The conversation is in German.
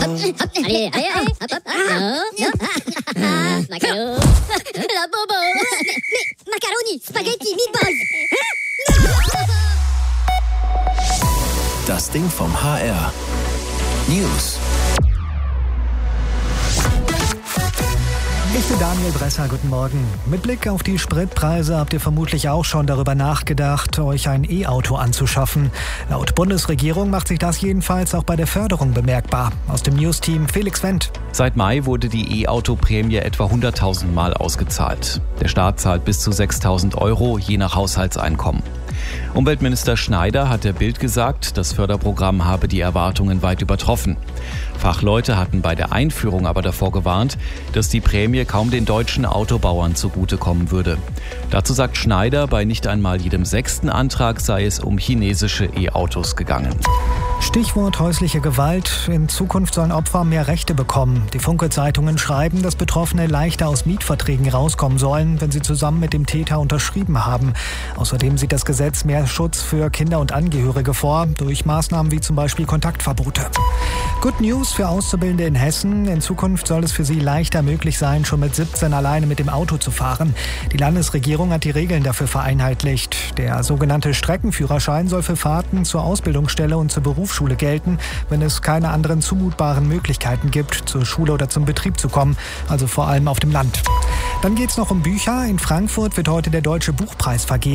La Bobo. Macaroni, Spaghetti, Meatballs. Das Ding vom HR. News. Ich bin Daniel Bresser, guten Morgen. Mit Blick auf die Spritpreise habt ihr vermutlich auch schon darüber nachgedacht, euch ein E-Auto anzuschaffen. Laut Bundesregierung macht sich das jedenfalls auch bei der Förderung bemerkbar. Aus dem News-Team Felix Wendt. Seit Mai wurde die E-Auto-Prämie etwa 100.000 Mal ausgezahlt. Der Staat zahlt bis zu 6.000 €, je nach Haushaltseinkommen. Umweltminister Schneider hat der Bild gesagt, das Förderprogramm habe die Erwartungen weit übertroffen. Fachleute hatten bei der Einführung aber davor gewarnt, dass die Prämie kaum den deutschen Autobauern zugutekommen würde. Dazu sagt Schneider, bei nicht einmal jedem 6. Antrag sei es um chinesische E-Autos gegangen. Stichwort häusliche Gewalt. In Zukunft sollen Opfer mehr Rechte bekommen. Die Funke-Zeitungen schreiben, dass Betroffene leichter aus Mietverträgen rauskommen sollen, wenn sie zusammen mit dem Täter unterschrieben haben. Außerdem sieht das Gesetz mehr Schutz für Kinder und Angehörige vor, durch Maßnahmen wie zum Beispiel Kontaktverbote. Good News für Auszubildende in Hessen. In Zukunft soll es für sie leichter möglich sein, schon mit 17 alleine mit dem Auto zu fahren. Die Landesregierung hat die Regeln dafür vereinheitlicht. Der sogenannte Streckenführerschein soll für Fahrten zur Ausbildungsstelle und zur Berufsschule gelten, wenn es keine anderen zumutbaren Möglichkeiten gibt, zur Schule oder zum Betrieb zu kommen, also vor allem auf dem Land. Dann geht's noch um Bücher. In Frankfurt wird heute der Deutsche Buchpreis vergeben.